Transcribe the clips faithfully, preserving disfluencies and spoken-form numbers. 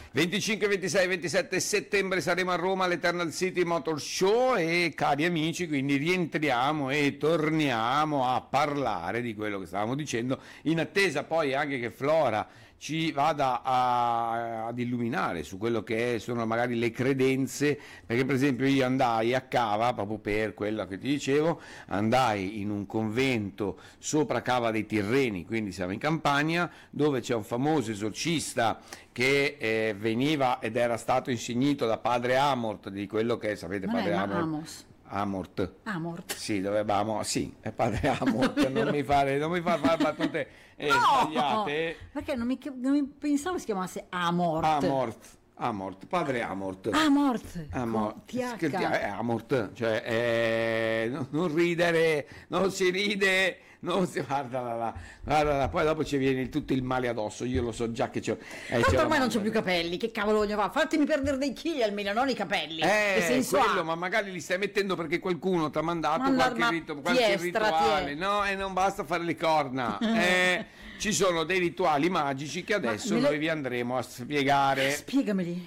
venticinque, ventisei, ventisette settembre saremo a Roma all'Eternal City Motor Show e cari amici, quindi rientriamo e torniamo a parlare di quello che stavamo dicendo, in attesa poi anche che Flora ci vada a, ad illuminare su quello che sono magari le credenze, perché per esempio io andai a Cava, proprio per quello che ti dicevo, andai in un convento sopra Cava dei Tirreni, quindi siamo in Campania, dove c'è un famoso esorcista che eh, veniva ed era stato insignito da padre Amort, di quello che sapete, non padre è, Amort. Amos. Amort. Amort. Sì, dovevamo, sì, è padre Amort, non mi fare, non mi far fare battute eh, no! sbagliate. Perché non mi, non mi pensavo si chiamasse Amort. Amort. Amort, padre Amort. Amort. Amort. T H. È Amort, cioè eh, non, non ridere, non si ride, non si guarda là, là, guarda là, poi dopo ci viene tutto il male addosso, io lo so già che c'ho. Eh, Tanto ormai non c'ho più capelli, che cavolo voglio fare? Fatemi perdere dei chili almeno, non i capelli. Eh, che senso quello, ha? ma magari li stai mettendo perché qualcuno ti ha mandato Ma qualche, ma rito, ti qualche è, strati rituale, è. no? E non basta fare le corna. Eh, ci sono dei rituali magici che adesso me lo- noi vi andremo a spiegare. Spiegameli.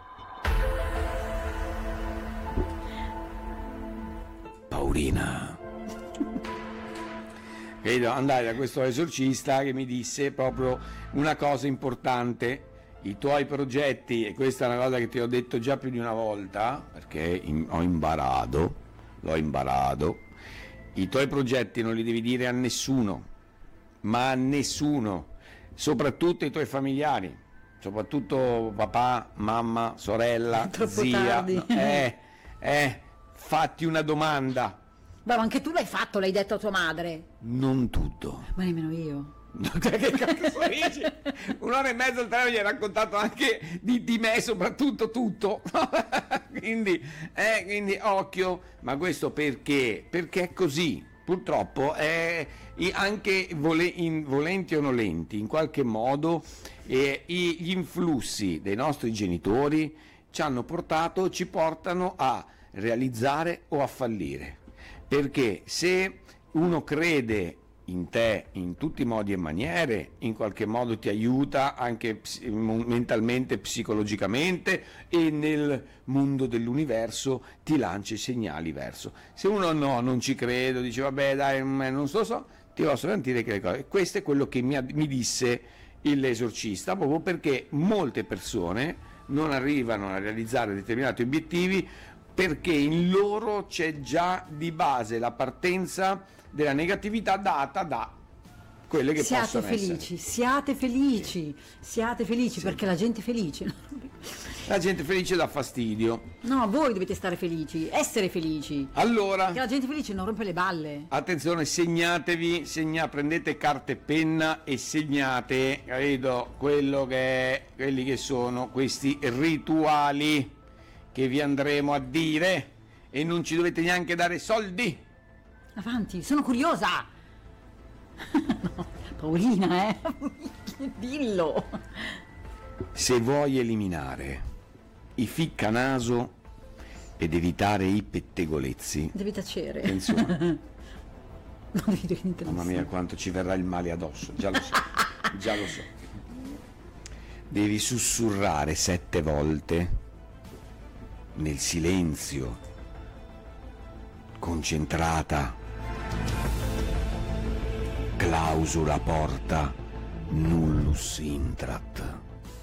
Paurina. Vedo, andai da questo esorcista che mi disse proprio una cosa importante: i tuoi progetti, e questa è una cosa che ti ho detto già più di una volta, perché in- ho imparato, l'ho imparato, i tuoi progetti non li devi dire a nessuno, ma a nessuno, soprattutto ai tuoi familiari, soprattutto papà, mamma, sorella, Troppo zia, tardi. no, eh, eh, fatti una domanda. Beh, ma anche tu l'hai fatto, l'hai detto a tua madre. Non tutto. Ma nemmeno io. Cioè, che cazzo dici? Un'ora e mezza al telefono gli hai raccontato anche di, di me, soprattutto tutto. quindi, eh, quindi occhio, ma questo perché? Perché è così. Purtroppo è i- anche vole- in- volenti o nolenti, in qualche modo eh, i- gli influssi dei nostri genitori ci hanno portato, ci portano a realizzare o a fallire. Perché se uno crede in te in tutti i modi e maniere, in qualche modo ti aiuta anche ps- mentalmente, psicologicamente, e nel mondo dell'universo ti lancia i segnali verso. Se uno no, non ci credo, dice vabbè dai, mm, non so, so ti posso garantire che le cose. Questo è quello che mi, ha- mi disse l'esorcista, proprio perché molte persone non arrivano a realizzare determinati obiettivi perché in loro c'è già di base la partenza della negatività data da quelle che Siate possono felici, essere. siate felici, siate felici, Sì. perché la gente è felice. La gente felice dà fastidio. No, voi dovete stare felici, essere felici. Allora, Perché la gente felice non rompe le balle. attenzione, segnatevi, segna, prendete carta e penna e segnate, capito, quello che è, quelli che sono questi rituali che vi andremo a dire, e non ci dovete neanche dare soldi. Avanti, sono curiosa. No, Paolina, eh. Dillo. Se vuoi eliminare i ficcanaso ed evitare i pettegolezzi, Devi tacere. attenzione, Non devi dire niente. mamma mia quanto ci verrà il male addosso, già lo so, già lo so. Devi sussurrare sette volte nel silenzio, concentrata: clausula porta nullus intrat.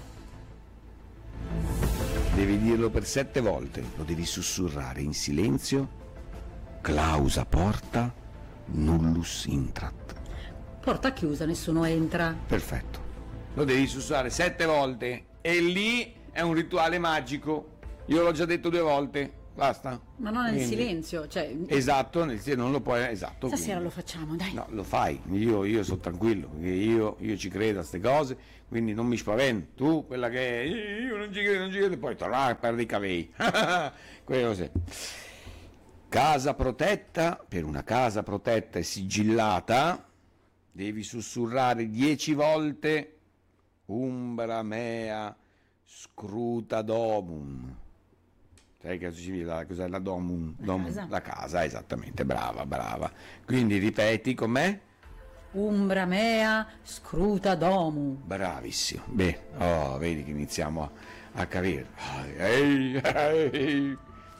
Devi dirlo per sette volte, lo devi sussurrare in silenzio: clausa porta nullus intrat. Porta chiusa, nessuno entra. Perfetto, lo devi sussurrare sette volte e lì è un rituale magico. Io l'ho già detto due volte, basta. Ma non nel Quindi- silenzio, cioè. Esatto, nel senso non lo puoi, esatto. Stasera quindi- lo facciamo, dai. No, lo fai, io, io sono tranquillo, perché io, io ci credo a queste cose, quindi non mi spavento. Tu, quella che io non ci credo, non ci credo, e poi tornare a perdere i capelli. Quelle cose. Casa protetta, per una casa protetta e sigillata, devi sussurrare dieci volte umbra mea scruta domum. Sai che cosa significa la- cos'è la domum? La Domum, casa. la casa, esattamente, brava, brava. Quindi ripeti com'è? umbra mea scruta domu. Bravissimo. Beh, oh, vedi che iniziamo a, a capire. Ehi, ehi.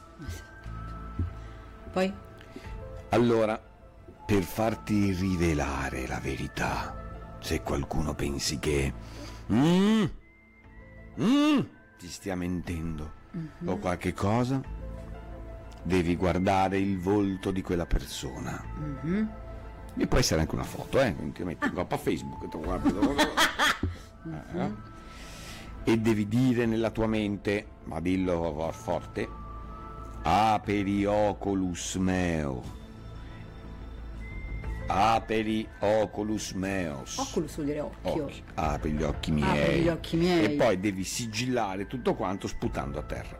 Poi? Allora, per farti rivelare la verità, se qualcuno pensi che mm, mm, ti stia mentendo mm-hmm. o qualche cosa, devi guardare il volto di quella persona. Mm-hmm. E può essere anche una foto, eh? Ti metti in coppa a Facebook. Tu guardi, mm-hmm. eh? E devi dire nella tua mente, ma dillo forte, aperi oculus meo. Aperi oculus meos. Oculus vuol dire occhio. Occhi. Apri gli occhi miei. Apri gli occhi miei. E poi devi sigillare tutto quanto sputando a terra.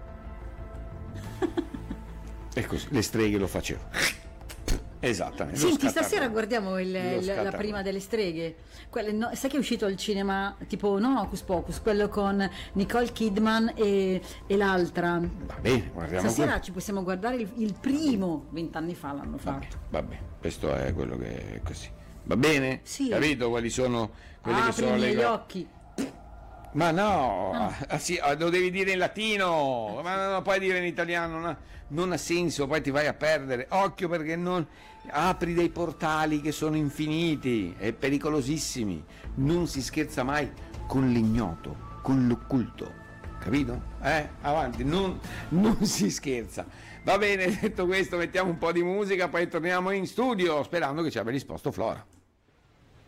E così, le streghe lo facevano. Esattamente. Senti, stasera guardiamo il, il, la prima delle streghe. Quelle, no, sai che è uscito al cinema, tipo, non Hocus Pocus, quello con Nicole Kidman e, e l'altra. Va bene, guardiamo. Stasera quello. Ci possiamo guardare il, il primo, vent'anni fa l'hanno fatto. Va bene, questo è quello che è così. Va bene? Sì. Capito quali sono quelle Aprimi che sono le gli occhi. Ma no, no. Ah, sì, ah, lo devi dire in latino, ma non lo puoi dire in italiano, non ha, non ha senso, poi ti vai a perdere. Occhio, perché non apri dei portali che sono infiniti e pericolosissimi. Non si scherza mai con l'ignoto, con l'occulto, capito? Eh, avanti, non, non si scherza. Va bene, detto questo, mettiamo un po' di musica, poi torniamo in studio, sperando che ci abbia risposto Flora.